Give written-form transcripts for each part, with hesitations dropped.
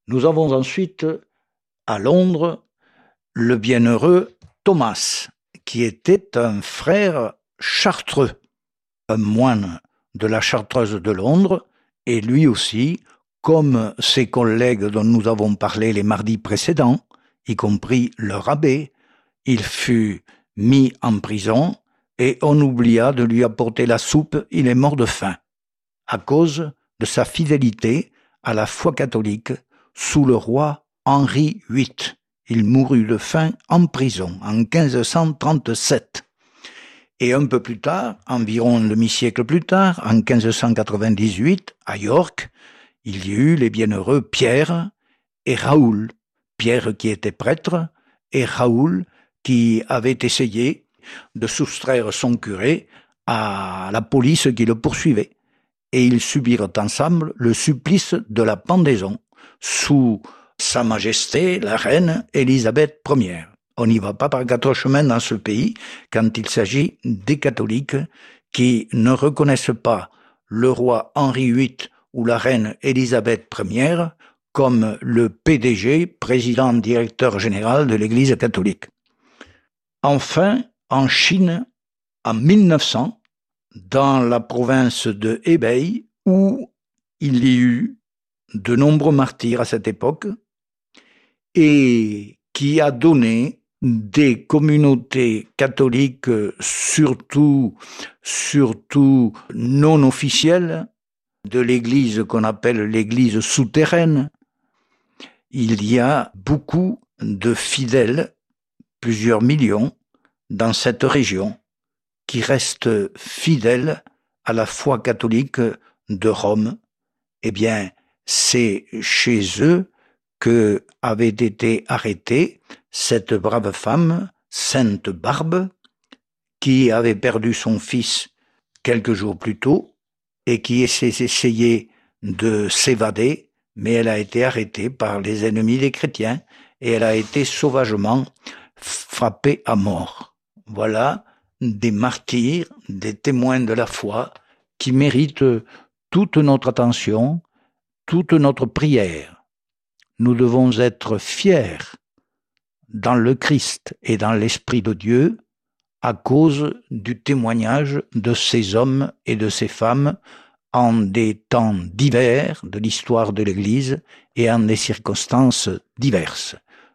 Nous avons ensuite, à Londres, le bienheureux Thomas, qui était un frère chartreux, un moine de la Chartreuse de Londres, et lui aussi, comme ses collègues dont nous avons parlé les mardis précédents, y compris leur abbé, il fut mis en prison et on oublia de lui apporter la soupe, il est mort de faim, à cause de sa fidélité à la foi catholique sous le roi Henri VIII. Il mourut de faim en prison en 1537. Et un peu plus tard, environ un demi-siècle plus tard, en 1598, à York, il y eut les bienheureux Pierre et Raoul. Pierre qui était prêtre et Raoul qui avait essayé de soustraire son curé à la police qui le poursuivait. Et ils subirent ensemble le supplice de la pendaison sous Sa Majesté la Reine Élisabeth Ier. On n'y va pas par quatre chemins dans ce pays quand il s'agit des catholiques qui ne reconnaissent pas le roi Henri VIII ou la reine Élisabeth Ier comme le PDG, président directeur général de l'Église catholique. Enfin, en Chine, en 1900, dans la province de Hebei, où il y eut de nombreux martyrs à cette époque, et qui a donné des communautés catholiques surtout non officielles, de l'église qu'on appelle l'église souterraine. Il y a beaucoup de fidèles, plusieurs millions, dans cette région, qui restent fidèles à la foi catholique de Rome. Eh bien, c'est chez eux que avait été arrêtée cette brave femme, Sainte Barbe, qui avait perdu son fils quelques jours plus tôt et qui essayait de s'évader, mais elle a été arrêtée par les ennemis des chrétiens et elle a été sauvagement frappée à mort. Voilà des martyrs, des témoins de la foi qui méritent toute notre attention, toute notre prière. Nous devons être fiers dans le Christ et dans l'Esprit de Dieu à cause du témoignage de ces hommes et de ces femmes en des temps divers de l'histoire de l'Église et en des circonstances diverses.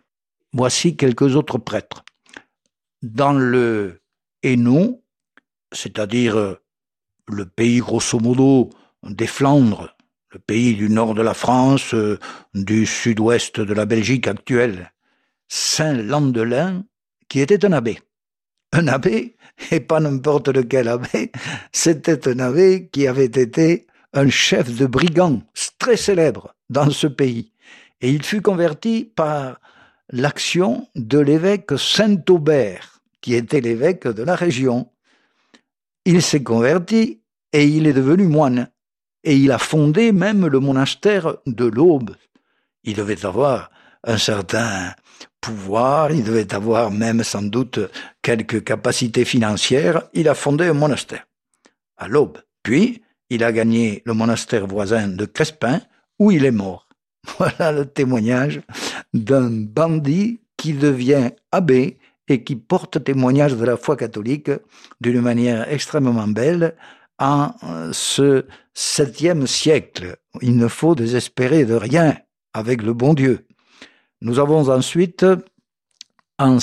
Voici quelques autres prêtres. Dans le Hainaut, c'est-à-dire le pays grosso modo des Flandres, le pays du nord de la France, du sud-ouest de la Belgique actuelle, Saint Landelin, qui était un abbé. Un abbé, et pas n'importe lequel abbé, c'était un abbé qui avait été un chef de brigands très célèbre dans ce pays. Et il fut converti par l'action de l'évêque Saint-Aubert, qui était l'évêque de la région. Il s'est converti et il est devenu moine. Et il a fondé même le monastère de l'Aube. Il devait avoir un certain pouvoir, il devait avoir même sans doute quelques capacités financières. Il a fondé un monastère à l'Aube. Puis, il a gagné le monastère voisin de Crespin, où il est mort. Voilà le témoignage d'un bandit qui devient abbé et qui porte témoignage de la foi catholique d'une manière extrêmement belle en ce 7e siècle. Il ne faut désespérer de rien avec le bon Dieu. Nous avons ensuite, en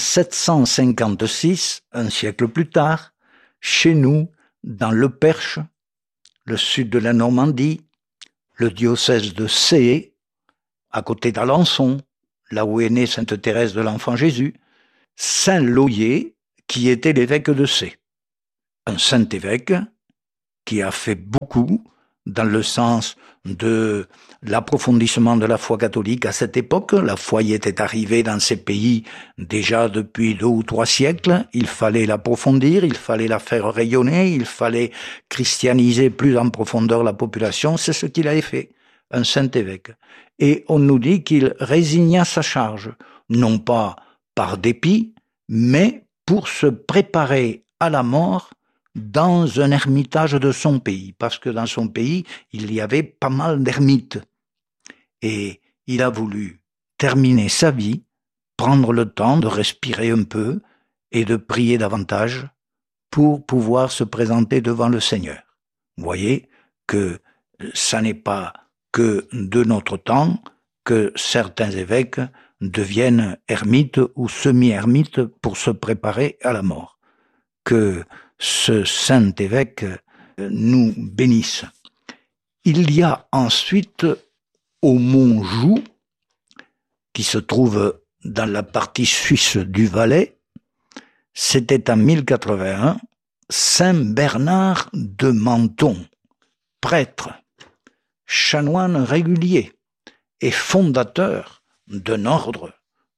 756, un siècle plus tard, chez nous, dans le Perche, le sud de la Normandie, le diocèse de Sées, à côté d'Alençon, là où est née Sainte Thérèse de l'Enfant Jésus, Saint Loyer, qui était l'évêque de Sées. Un saint évêque qui a fait beaucoup dans le sens de l'approfondissement de la foi catholique à cette époque. La foi y était arrivée dans ces pays déjà depuis 2 ou 3 siècles. Il fallait l'approfondir, il fallait la faire rayonner, il fallait christianiser plus en profondeur la population. C'est ce qu'il avait fait, un saint évêque. Et on nous dit qu'il résigna sa charge, non pas par dépit, mais pour se préparer à la mort dans un ermitage de son pays, parce que dans son pays, il y avait pas mal d'ermites. Et il a voulu terminer sa vie, prendre le temps de respirer un peu et de prier davantage pour pouvoir se présenter devant le Seigneur. Vous voyez que ça n'est pas que de notre temps que certains évêques deviennent ermites ou semi-ermites pour se préparer à la mort. Que ce saint évêque nous bénisse. Il y a ensuite au mont Joux, qui se trouve dans la partie suisse du Valais, c'était en 1081, Saint Bernard de Menton, prêtre, chanoine régulier et fondateur d'un ordre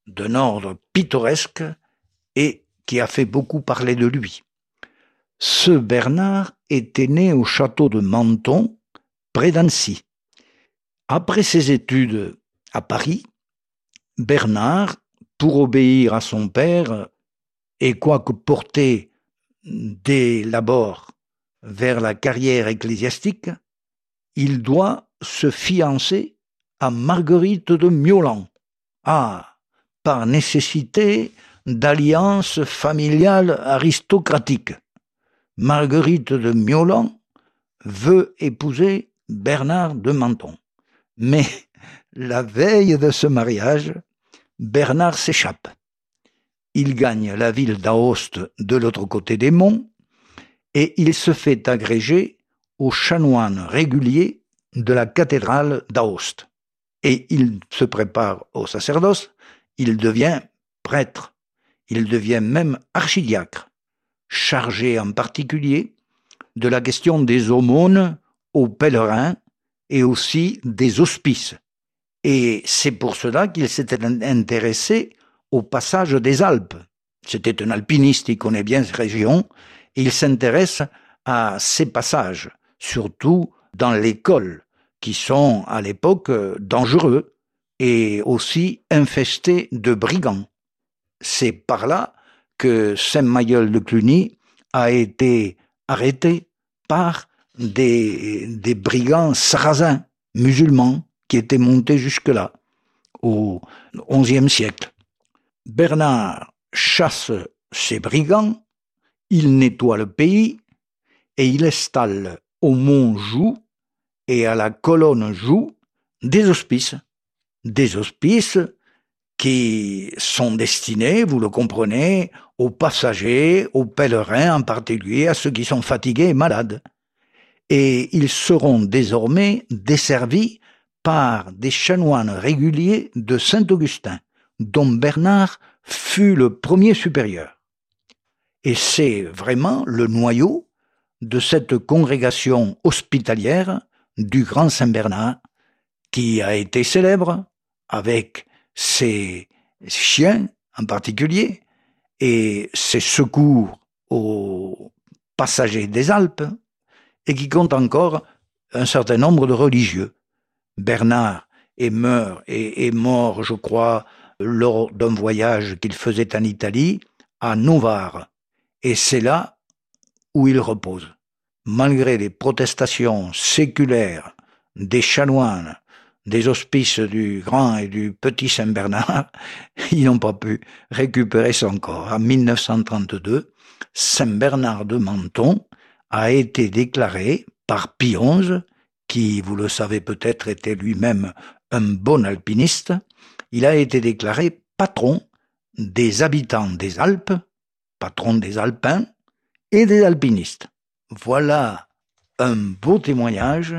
pittoresque et qui a fait beaucoup parler de lui. Ce Bernard était né au château de Menton, près d'Annecy. Après ses études à Paris, Bernard, pour obéir à son père, et quoique porté dès l'abord vers la carrière ecclésiastique, il doit se fiancer à Marguerite de Miolan. Par nécessité d'alliance familiale aristocratique. Marguerite de Miolan veut épouser Bernard de Menton. Mais la veille de ce mariage, Bernard s'échappe. Il gagne la ville d'Aoste de l'autre côté des monts et il se fait agréger aux chanoines réguliers de la cathédrale d'Aoste. Et il se prépare au sacerdoce, il devient prêtre, il devient même archidiacre, chargé en particulier de la question des aumônes aux pèlerins et aussi des hospices. Et c'est pour cela qu'il s'était intéressé au passage des Alpes. C'était un alpiniste, il connaît bien ces régions, et il s'intéresse à ces passages, surtout dans les cols, qui sont à l'époque dangereux et aussi infestés de brigands. C'est par là que Saint-Mailleul de Cluny a été arrêté par des brigands sarrasins, musulmans, qui étaient montés jusque-là, au XIe siècle. Bernard chasse ces brigands, il nettoie le pays et il installe au mont Joux et à la colonne Joux des hospices qui sont destinés, vous le comprenez, aux passagers, aux pèlerins en particulier, à ceux qui sont fatigués et malades. Et ils seront désormais desservis par des chanoines réguliers de Saint-Augustin, dont Bernard fut le premier supérieur. Et c'est vraiment le noyau de cette congrégation hospitalière du grand Saint-Bernard, qui a été célèbre avec ses chiens en particulier, et ses secours aux passagers des Alpes, et qui compte encore un certain nombre de religieux. Bernard est mort, je crois, lors d'un voyage qu'il faisait en Italie, à Novare. Et c'est là où il repose. Malgré les protestations séculaires des chanoines, des hospices du grand et du petit Saint-Bernard, ils n'ont pas pu récupérer son corps. En 1932, Saint-Bernard de Menton a été déclaré par Pie XI, qui, vous le savez peut-être, était lui-même un bon alpiniste. Il a été déclaré patron des habitants des Alpes, patron des alpins et des alpinistes. Voilà un beau témoignage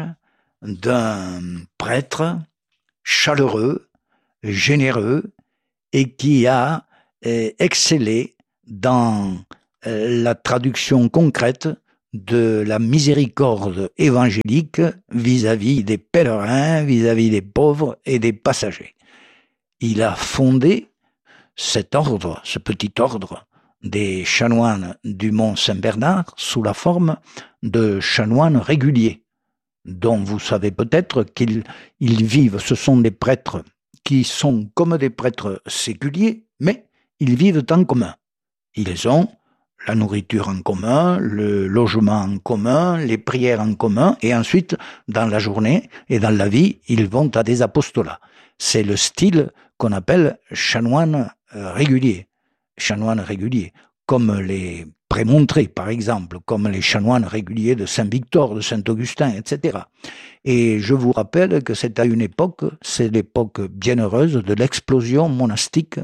d'un prêtre chaleureux, généreux et qui a excellé dans la traduction concrète de la miséricorde évangélique vis-à-vis des pèlerins, vis-à-vis des pauvres et des passagers. Il a fondé cet ordre, ce petit ordre des chanoines du Mont Saint-Bernard sous la forme de chanoines réguliers, dont vous savez peut-être qu'ils vivent, ce sont des prêtres qui sont comme des prêtres séculiers, mais ils vivent en commun. Ils ont la nourriture en commun, le logement en commun, les prières en commun, et ensuite, dans la journée et dans la vie, ils vont à des apostolats. c'est le style qu'on appelle chanoine régulier. Chanoine régulier, comme les prémontrés, par exemple, comme les chanoines réguliers de Saint-Victor, de Saint-Augustin, etc. Et je vous rappelle que c'est à une époque, c'est l'époque bienheureuse de l'explosion monastique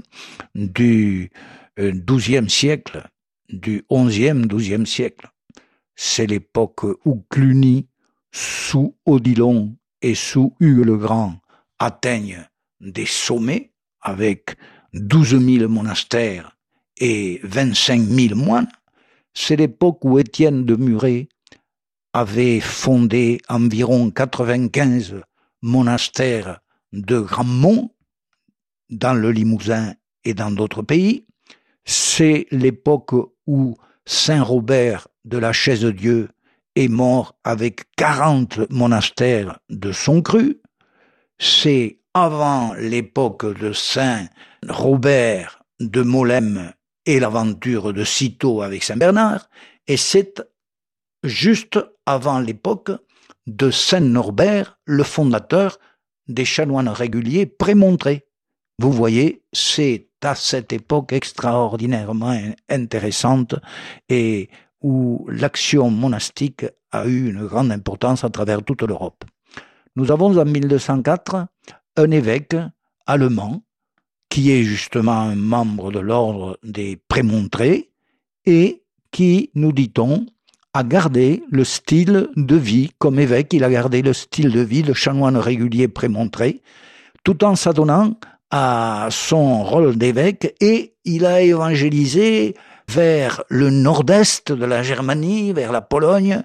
du XIIe siècle, du XIe, XIIe siècle. C'est l'époque où Cluny, sous Odilon et sous Hugues le Grand, atteignent des sommets avec 12 000 monastères et 25 000 moines. C'est l'époque où Étienne de Muret avait fondé environ 95 monastères de grands monts dans le Limousin et dans d'autres pays. C'est l'époque où Saint Robert de la Chaise-Dieu est mort avec 40 monastères de son cru. C'est avant l'époque de Saint Robert de Molème et l'aventure de Cîteaux avec Saint Bernard, et c'est juste avant l'époque de Saint Norbert, le fondateur des chanoines réguliers prémontrés. Vous voyez, c'est à cette époque extraordinairement intéressante et où l'action monastique a eu une grande importance à travers toute l'Europe. Nous avons en 1204 un évêque allemand qui est justement un membre de l'ordre des prémontrés et qui, nous dit-on, a gardé le style de vie, comme évêque, il a gardé le style de vie de chanoine régulier prémontré, tout en s'adonnant à son rôle d'évêque, et il a évangélisé vers le nord-est de la Germanie, vers la Pologne,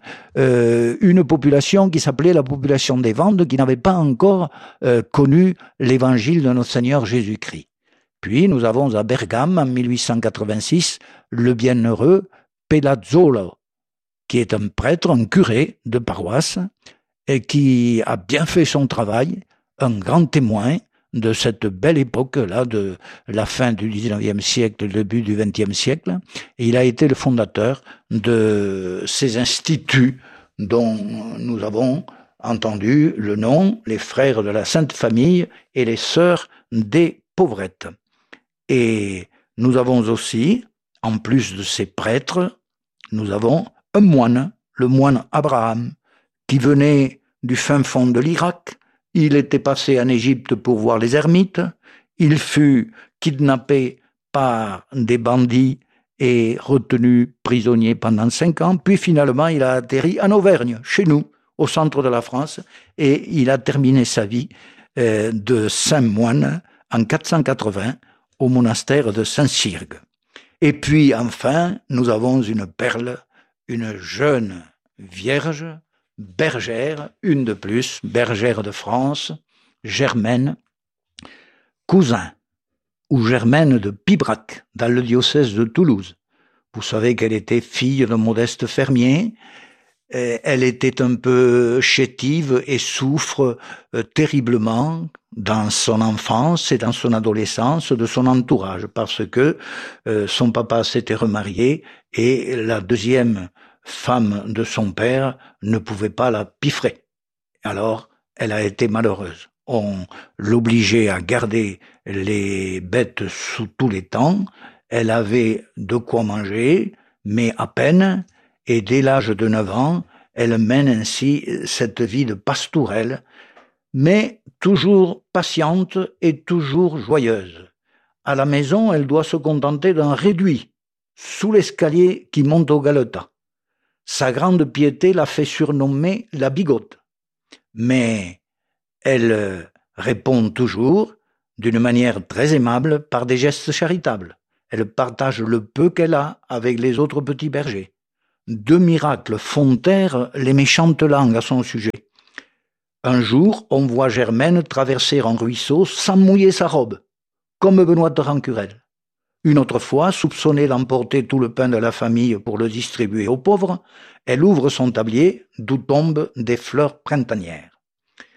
une population qui s'appelait la population des Vendes, qui n'avait pas encore connu l'évangile de notre Seigneur Jésus-Christ. Puis nous avons à Bergame, en 1886, le bienheureux Pelazzolo, qui est un prêtre, un curé de paroisse, et qui a bien fait son travail, un grand témoin de cette belle époque-là, de la fin du XIXe siècle, le début du XXe siècle. Et il a été le fondateur de ces instituts dont nous avons entendu le nom, les frères de la Sainte Famille et les sœurs des pauvrettes. Et nous avons aussi, en plus de ces prêtres, nous avons un moine, le moine Abraham, qui venait du fin fond de l'Irak. Il était passé en Égypte pour voir les ermites. Il fut kidnappé par des bandits et retenu prisonnier pendant 5 ans. Puis finalement, il a atterri en Auvergne, chez nous, au centre de la France, et il a terminé sa vie de saint moine en 480 au monastère de Saint-Cyrgue. Et puis enfin, nous avons une perle, une jeune vierge, bergère, une de plus, bergère de France, Germaine, cousin ou Germaine de Pibrac, dans le diocèse de Toulouse. Vous savez qu'elle était fille d'un modeste fermier. Elle était un peu chétive et souffre terriblement dans son enfance et dans son adolescence de son entourage, parce que son papa s'était remarié et la deuxième femme de son père ne pouvait pas la piffrer. Alors, elle a été malheureuse. On l'obligeait à garder les bêtes sous tous les temps. Elle avait de quoi manger, mais à peine. Et dès l'âge de 9 ans, elle mène ainsi cette vie de pastourelle, mais toujours patiente et toujours joyeuse. À la maison, elle doit se contenter d'un réduit, sous l'escalier qui monte au galetas. Sa grande piété l'a fait surnommer la bigote. Mais elle répond toujours, d'une manière très aimable, par des gestes charitables. Elle partage le peu qu'elle a avec les autres petits bergers. 2 miracles font taire les méchantes langues à son sujet. Un jour, on voit Germaine traverser un ruisseau sans mouiller sa robe, comme Benoît de Rancurel. Une autre fois, soupçonnée d'emporter tout le pain de la famille pour le distribuer aux pauvres, elle ouvre son tablier, d'où tombent des fleurs printanières.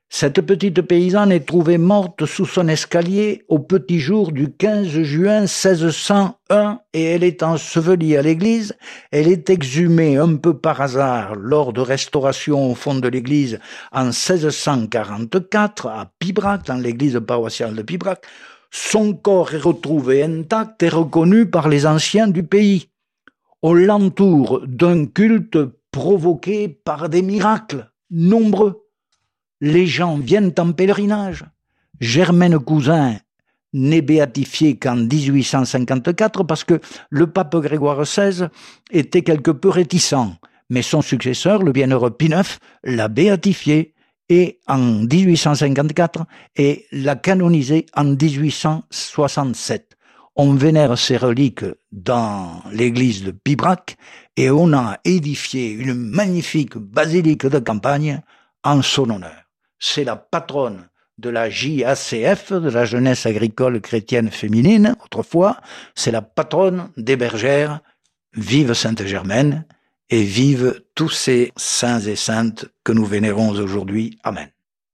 Cette petite paysanne est trouvée morte sous son escalier au petit jour du 15 juin 1601 et elle est ensevelie à l'église. Elle est exhumée un peu par hasard lors de restauration au fond de l'église en 1644 à Pibrac, dans l'église paroissiale de Pibrac. Son corps est retrouvé intact et reconnu par les anciens du pays. On l'entoure d'un culte provoqué par des miracles nombreux. Les gens viennent en pèlerinage. Germaine Cousin n'est béatifiée qu'en 1854 parce que le pape Grégoire XVI était quelque peu réticent. Mais son successeur, le bienheureux Pie IX, l'a béatifiée et en 1854 et l'a canonisée en 1867. On vénère ses reliques dans l'église de Pibrac et on a édifié une magnifique basilique de campagne en son honneur. C'est la patronne de la JACF, de la Jeunesse agricole chrétienne féminine, autrefois. C'est la patronne des bergères. Vive Sainte-Germaine et vive tous ces saints et saintes que nous vénérons aujourd'hui. Amen.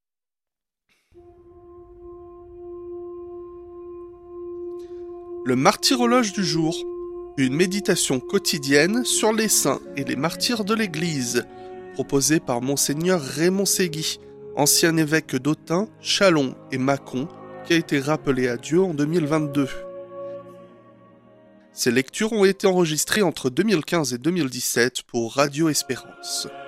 Le martyrologe du jour, une méditation quotidienne sur les saints et les martyrs de l'Église, proposée par Monseigneur Raymond Ségui, ancien évêque d'Autun, Châlons et Mâcon, qui a été rappelé à Dieu en 2022. Ces lectures ont été enregistrées entre 2015 et 2017 pour Radio Espérance.